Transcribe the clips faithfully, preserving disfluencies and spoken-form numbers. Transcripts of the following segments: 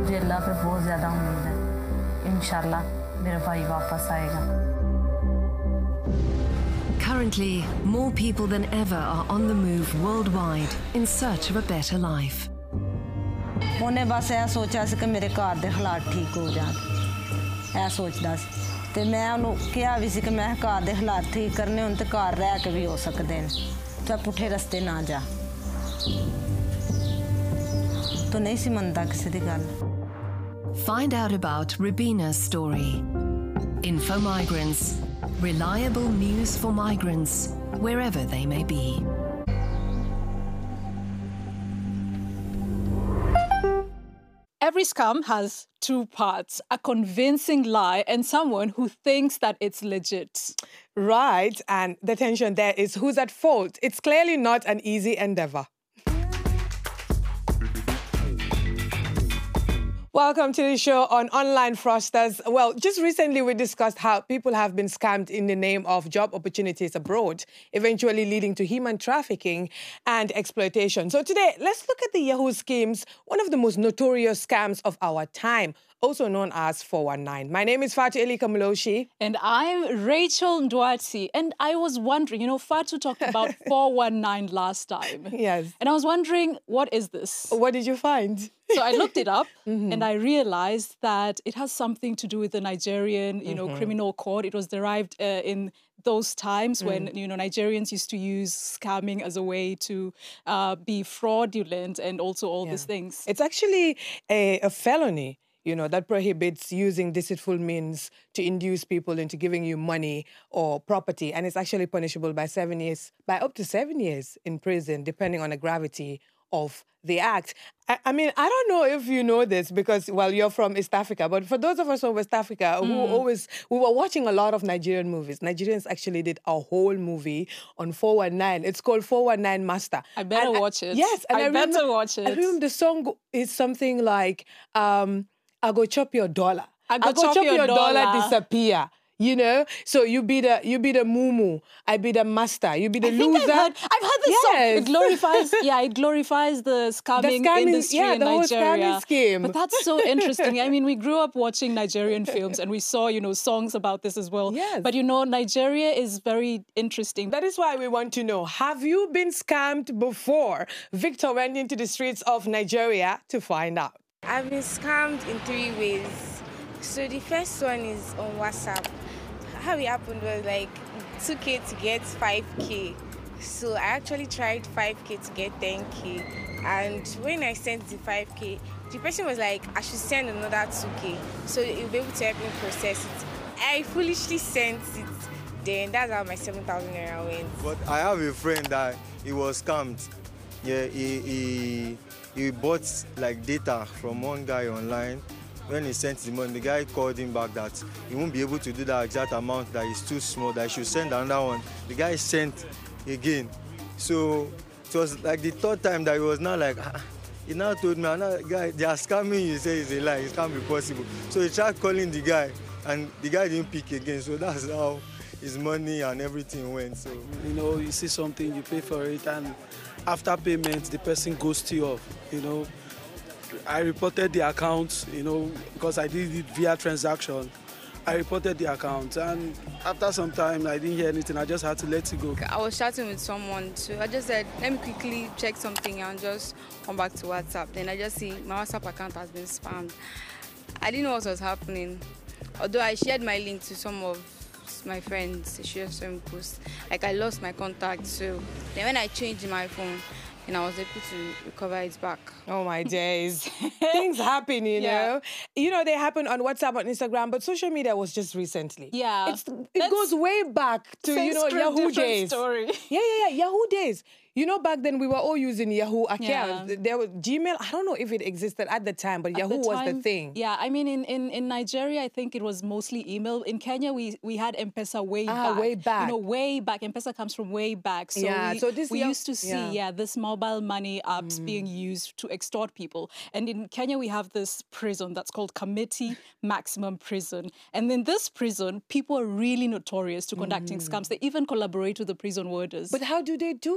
मुझे अल्लाह पे बहुत ज़्यादा उम्मीद है इंशाल्लाह मेरा भाई वापस आएगा. Currently, more people than ever are on the move worldwide in search of a better life. ਉਹਨੇ ਬਸ ਇਹ ਸੋਚਿਆ ਸੀ ਕਿ ਮੇਰੇ ਘਰ ਦੇ ਹਾਲਾਤ ਠੀਕ ਹੋ ਜਾਣ ਇਹ ਸੋਚਦਾ ਸੀ ਤੇ ਮੈਂ ਉਹਨੂੰ ਕਿਹਾ ਵੀ ਸੀ ਕਿ ਮੈਂ ਘਰ ਦੇ ਹਾਲਾਤ ਠੀਕ ਕਰਨੇ ਹੁਣ ਤੇ ਘਰ ਰਹਿ ਕੇ ਵੀ ਹੋ ਸਕਦੇ ਨੇ ਤਾਂ ਪੁੱਠੇ ਰਸਤੇ ਨਾ ਜਾ ਤੂੰ ਨਹੀਂ ਸੀ ਮੰਨਦਾ ਕਿਸੇ ਦੀ ਗੱਲ. Find out about Rubina's story. Info Migrants. Reliable news for migrants, wherever they may be. Every scam has two parts, a convincing lie and someone who thinks that it's legit. Right, and the tension there is who's at fault. It's clearly not an easy endeavor. Welcome to the show on Online Fraudsters. Well, just recently we discussed how people have been scammed in the name of job opportunities abroad, eventually leading to human trafficking and exploitation. So today, let's look at the Yahoo schemes, one of the most notorious scams of our time, also known as four one nine. My name is Fatu Eli Kamuloshi. And I'm Rachel Ndwati. And I was wondering, you know, Fatu talked about four one nine last time. Yes. And I was wondering, what is this? What did you find? So I looked it up mm-hmm. and I realized that it has something to do with the Nigerian, you know, mm-hmm. criminal code. It was derived uh, in those times mm. when, you know, Nigerians used to use scamming as a way to uh, be fraudulent and also all yeah. these things. It's actually a, a felony, you know, that prohibits using deceitful means to induce people into giving you money or property. And it's actually punishable by seven years, by up to seven years in prison, depending on the gravity of the act. I, I mean, I don't know if you know this because, well, you're from East Africa, but for those of us from West Africa mm. who always, we were watching a lot of Nigerian movies. Nigerians actually did a whole movie on four one nine. It's called four one nine Master. I better and watch I, it. Yes. And I, I better remember, watch it. I remember the song is something like, um, I go chop your dollar. I go, I go chop, chop your, your dollar. dollar disappear. You know, so you be the you be the mumu, I be the master, you be the I loser. Think I've heard, I've heard this yes. song. It glorifies, yeah, it glorifies the scamming, the scamming industry yeah, in the Nigeria. Whole scamming scheme. But that's so interesting. I mean, we grew up watching Nigerian films and we saw, you know, songs about this as well. Yes. But you know, Nigeria is very interesting. That is why we want to know: have you been scammed before? Victor went into the streets of Nigeria to find out. I've been scammed in three ways. So the first one is on WhatsApp. How it happened was like two K to get five K. So I actually tried five K to get ten K. And when I sent the five K, the person was like, I should send another two K. So you'll be able to help me process it. I foolishly sent it. Then that's how my seven thousand naira went. But I have a friend that he was scammed. Yeah, he, he, he bought like data from one guy online. When he sent the money, the guy called him back that he won't be able to do that exact amount, that is too small, that he should send another one. The guy sent again. So it was like the third time that he was now like, ah, he now told me, another guy, they are scamming you, he said it's a lie, it can't be possible. So he tried calling the guy, and the guy didn't pick again. So that's how his money and everything went. So you know, you see something, you pay for it, and after payment, the person ghosts you off, you know. I reported the account, you know, because I did it via transaction. I reported the account, and after some time, I didn't hear anything. I just had to let it go. I was chatting with someone, so I just said, let me quickly check something and just come back to WhatsApp. Then I just see my WhatsApp account has been spammed. I didn't know what was happening. Although I shared my link to some of my friends, they shared some posts. Like I lost my contact, so then when I changed my phone, and I was able to recover it back. Oh, my days. Things happen, you yeah. know. You know, they happen on WhatsApp, on Instagram, but social media was just recently. Yeah. It's, it That's goes way back to, you know, Yahoo days. Story. Yeah, yeah, yeah, Yahoo days. You know, back then we were all using Yahoo accounts. Yeah. There was Gmail. I don't know if it existed at the time, but at Yahoo the time, was the thing. Yeah, I mean, in, in, in Nigeria, I think it was mostly email. In Kenya, we we had M-Pesa way ah, back. way back. You know, way back. M-Pesa comes from way back. So yeah, we, so this we yeah, used to see, yeah. yeah, this mobile money apps mm. being used to extort people. And in Kenya, we have this prison that's called Committee Maximum Prison. And in this prison, people are really notorious to conducting mm. scams. They even collaborate with the prison warders. But how do they do it?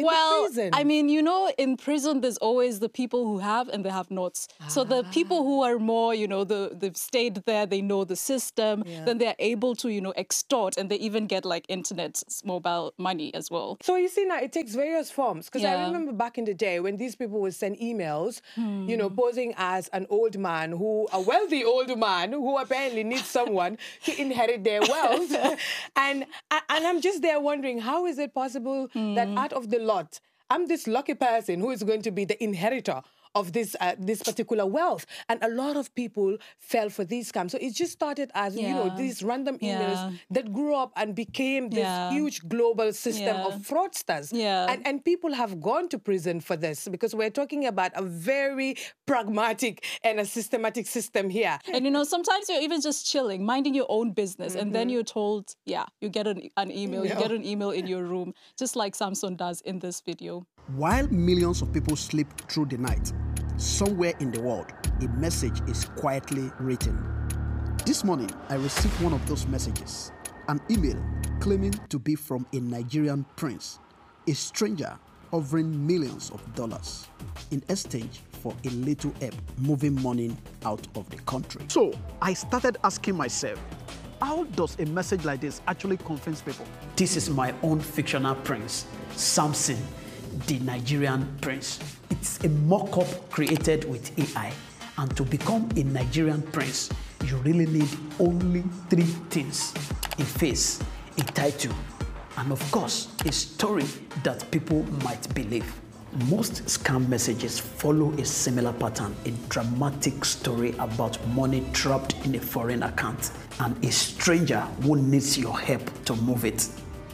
in well, the prison? I mean, you know, in prison, there's always the people who have and the have-nots. Ah. So the people who are more, you know, the, they've stayed there, they know the system, yeah. then they're able to, you know, extort, and they even get like internet, mobile money as well. So you see now, it takes various forms. Because yeah. I remember back in the day when these people would send emails, hmm. you know, posing as an old man who, a wealthy old man who apparently needs someone to inherit their wealth. and, and I'm just there wondering, how is it possible hmm. that out of the lot, I'm this lucky person who is going to be the inheritor of this uh, this particular wealth, and a lot of people fell for these scams. So it just started as yeah. you know these random emails yeah. that grew up and became this yeah. huge global system yeah. of fraudsters. Yeah. And and people have gone to prison for this because we're talking about a very pragmatic and a systematic system here. And you know sometimes you're even just chilling, minding your own business, mm-hmm. and then you're told, yeah, you get an, an email, no. you get an email in your room, just like Samson does in this video. While millions of people sleep through the night, somewhere in the world, a message is quietly written. This morning, I received one of those messages, an email claiming to be from a Nigerian prince, a stranger offering millions of dollars in exchange for a little help moving money out of the country. So I started asking myself, how does a message like this actually convince people? This is my own fictional prince, Samson, the Nigerian prince. It's a mock-up created with A I. And to become a Nigerian prince, you really need only three things: a face, a title, and of course, a story that people might believe. Most scam messages follow a similar pattern: a dramatic story about money trapped in a foreign account and a stranger who needs your help to move it.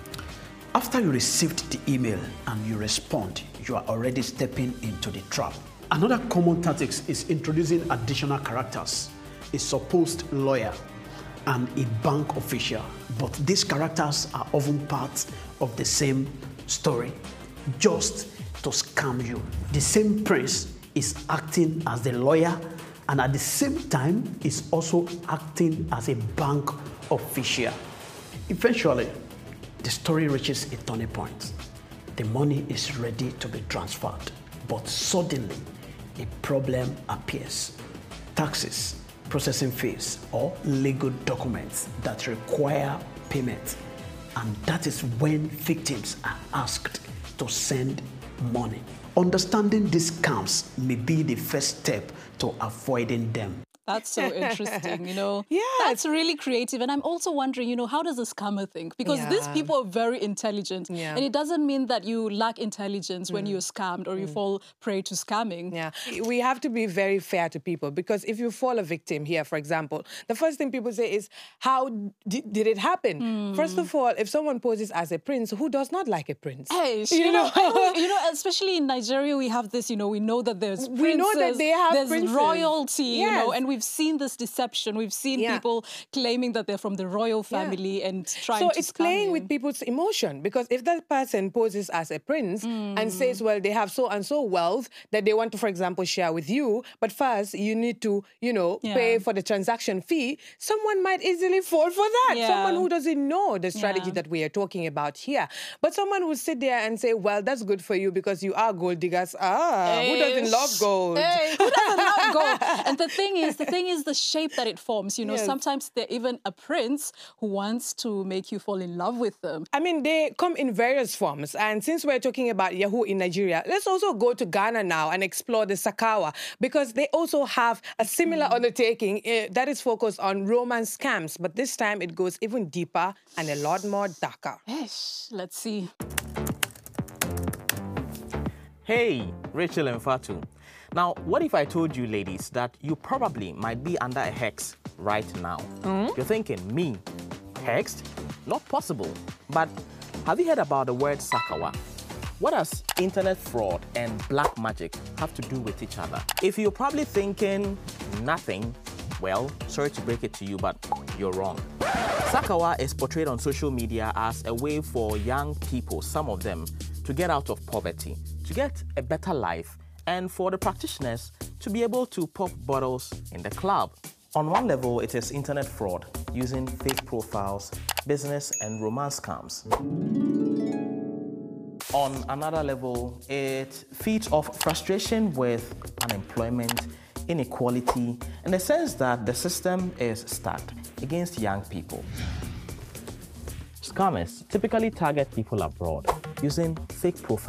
After you received the email and you respond, you are already stepping into the trap. Another common tactic is introducing additional characters, a supposed lawyer and a bank official, but these characters are often part of the same story, just to scam you. The same prince is acting as the lawyer and at the same time is also acting as a bank official. Eventually, the story reaches a turning point. The money is ready to be transferred, but suddenly a problem appears. Taxes, processing fees, or legal documents that require payment. And that is when victims are asked to send money. Understanding these scams may be the first step to avoiding them. That's so interesting, you know. Yeah. That's really creative. And I'm also wondering, you know, how does a scammer think? Because yeah. these people are very intelligent. Yeah. And it doesn't mean that you lack intelligence mm. when you're scammed or mm. you fall prey to scamming. Yeah. We have to be very fair to people, because if you fall a victim here, for example, the first thing people say is, how did, did it happen? Mm. First of all, if someone poses as a prince, who does not like a prince? Hey, you, you know, know you know, especially in Nigeria, we have this, you know, we know that there's princes, we know that they have there's princes. royalty, yes. you know, and we've seen this deception. We've seen yeah. people claiming that they're from the royal family yeah. and trying so to So it's scam playing you. with people's emotion, because if that person poses as a prince mm. and says, well, they have so and so wealth that they want to, for example, share with you, but first you need to, you know, yeah. pay for the transaction fee, someone might easily fall for that. Yeah. Someone who doesn't know the strategy yeah. that we are talking about here. But someone who sit there and say, well, that's good for you because you are gold diggers. Ah, hey. Who doesn't love gold? Hey, who doesn't love gold? And the thing is, the thing is the shape that it forms. You know, yes. sometimes they're even a prince who wants to make you fall in love with them. I mean, they come in various forms. And since we're talking about Yahoo in Nigeria, let's also go to Ghana now and explore the Sakawa, because they also have a similar mm. undertaking uh, that is focused on romance scams. But this time it goes even deeper and a lot more darker. Yes, let's see. Hey, Rachel and Fatu. Now, what if I told you, ladies, that you probably might be under a hex right now? Mm? You're thinking, me, hexed? Not possible. But have you heard about the word Sakawa? What does internet fraud and black magic have to do with each other? If you're probably thinking nothing, well, sorry to break it to you, but you're wrong. Sakawa is portrayed on social media as a way for young people, some of them, to get out of poverty, to get a better life, and for the practitioners to be able to pop bottles in the club. On one level, it is internet fraud using fake profiles, business and romance scams. On another level, it feeds off frustration with unemployment, inequality, and the sense that the system is stacked against young people. Scammers typically target people abroad using fake profiles.